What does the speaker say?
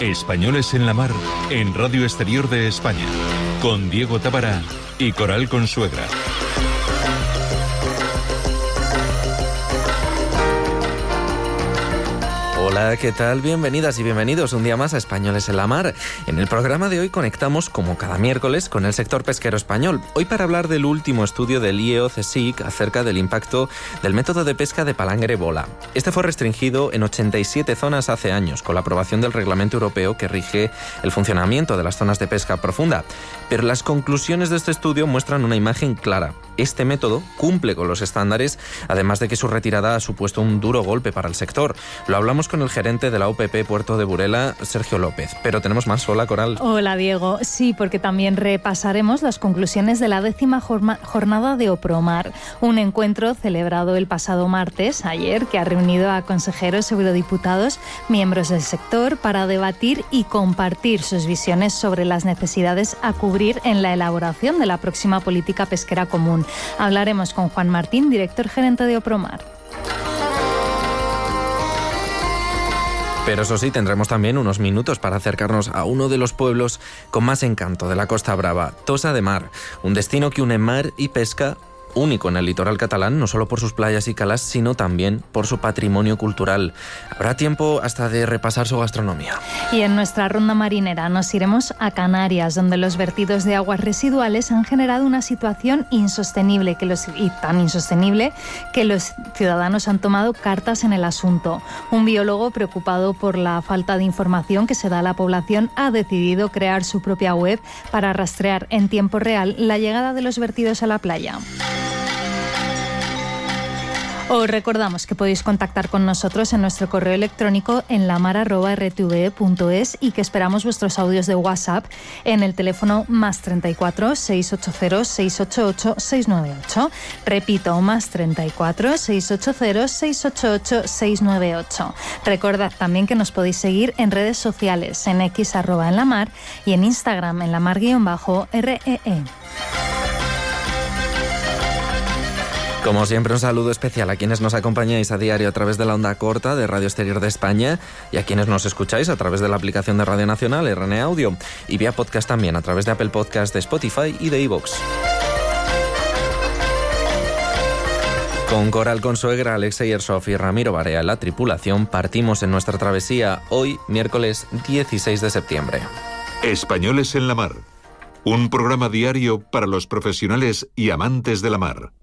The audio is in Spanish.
Españoles en la Mar, en Radio Exterior de España, con Diego Tábara y Coral Consuegra. Hola, ¿qué tal? Bienvenidas y bienvenidos un día más a Españoles en la Mar. En el programa de hoy conectamos, como cada miércoles, con el sector pesquero español. Hoy para hablar del último estudio del IEO-CSIC acerca del impacto del método de pesca de palangre-bola. Este fue restringido en 87 zonas hace años, con la aprobación del reglamento europeo que rige el funcionamiento de las zonas de pesca profunda. Pero las conclusiones de este estudio muestran una imagen clara. Este método cumple con los estándares, además de que su retirada ha supuesto un duro golpe para el sector. Lo hablamos con el gerente de la UPP Puerto de Burela, Sergio López. Pero tenemos más. Hola, Coral. Hola, Diego. Sí, porque también repasaremos las conclusiones de la 10ª jornada de Opromar, un encuentro celebrado el pasado martes, ayer, que ha reunido a consejeros, eurodiputados, miembros del sector, para debatir y compartir sus visiones sobre las necesidades a cubrir en la elaboración de la próxima política pesquera común. Hablaremos con Juan Martín, director gerente de Opromar. Pero eso sí, tendremos también unos minutos para acercarnos a uno de los pueblos con más encanto de la Costa Brava, Tossa de Mar, un destino que une mar y pesca único en el litoral catalán, no solo por sus playas y calas, sino también por su patrimonio cultural. Habrá tiempo hasta de repasar su gastronomía. Y en nuestra ronda marinera nos iremos a Canarias, donde los vertidos de aguas residuales han generado una situación insostenible tan insostenible que los ciudadanos han tomado cartas en el asunto. Un biólogo preocupado por la falta de información que se da a la población ha decidido crear su propia web para rastrear en tiempo real la llegada de los vertidos a la playa. Os recordamos que podéis contactar con nosotros en nuestro correo electrónico en lamar@rtve.es y que esperamos vuestros audios de WhatsApp en el teléfono +34 680 688 698. Repito, +34 680 688 698. Recordad también que nos podéis seguir en redes sociales, en X @enlamar y en Instagram en lamar_REE. Como siempre, un saludo especial a quienes nos acompañáis a diario a través de la onda corta de Radio Exterior de España y a quienes nos escucháis a través de la aplicación de Radio Nacional, RN Audio, y vía podcast también a través de Apple Podcast, de Spotify y de iVoox. Con Coral Consuegra, Alexei Ersov y Ramiro Barea, la tripulación, partimos en nuestra travesía hoy, miércoles 16 de septiembre. Españoles en la Mar, un programa diario para los profesionales y amantes de la mar.